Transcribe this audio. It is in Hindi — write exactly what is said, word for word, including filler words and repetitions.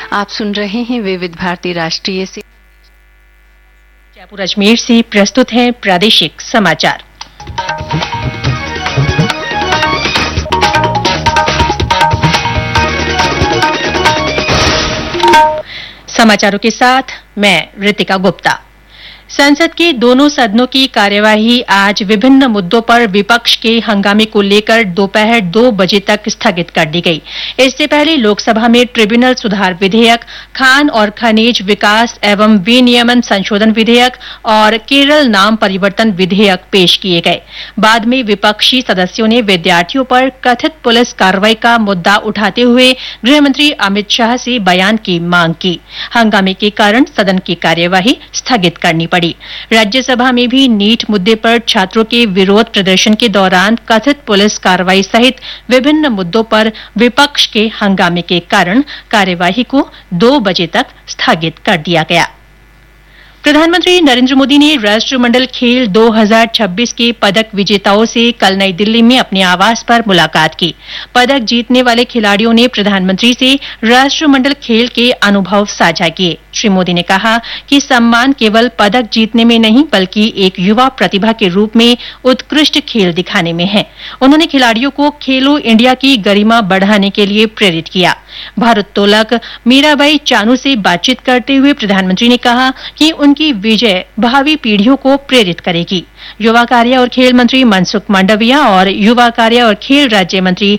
आप सुन रहे हैं विविध भारती राष्ट्रीय से जयपुर अजमेर से प्रस्तुत है प्रादेशिक समाचार। समाचारों के साथ मैं रितिका गुप्ता। संसद के दोनों सदनों की कार्यवाही आज विभिन्न मुद्दों पर विपक्ष के हंगामे को लेकर दोपहर दो बजे तक स्थगित कर दी गई। इससे पहले लोकसभा में ट्रिब्यूनल सुधार विधेयक, खान और खनिज विकास एवं विनियमन संशोधन विधेयक और केरल नाम परिवर्तन विधेयक पेश किए गए। बाद में विपक्षी सदस्यों ने विद्यार्थियों पर कथित पुलिस कार्रवाई का मुद्दा उठाते हुए गृहमंत्री अमित शाह से बयान की मांग की। हंगामे के कारण सदन की कार्यवाही स्थगित करनी पड़ी। राज्यसभा में भी नीट मुद्दे पर छात्रों के विरोध प्रदर्शन के दौरान कथित पुलिस कार्रवाई सहित विभिन्न मुद्दों पर विपक्ष के हंगामे के कारण कार्यवाही को दो बजे तक स्थगित कर दिया गया। प्रधानमंत्री नरेंद्र मोदी ने राष्ट्रमंडल खेल दो हज़ार छब्बीस के पदक विजेताओं से कल नई दिल्ली में अपने आवास पर मुलाकात की। पदक जीतने वाले खिलाड़ियों ने प्रधानमंत्री से राष्ट्रमंडल खेल के अनुभव साझा किए। श्री मोदी ने कहा कि सम्मान केवल पदक जीतने में नहीं बल्कि एक युवा प्रतिभा के रूप में उत्कृष्ट खेल दिखाने में है। उन्होंने खिलाड़ियों को खेलो इंडिया की गरिमा बढ़ाने के लिए प्रेरित किया। भारोत्तोलक मीराबाई चानू से बातचीत करते हुए प्रधानमंत्री ने कहा कि उनकी विजय भावी पीढ़ियों को प्रेरित करेगी। युवा कार्य और खेल मंत्री मनसुख मांडविया और युवा कार्य और खेल राज्य मंत्री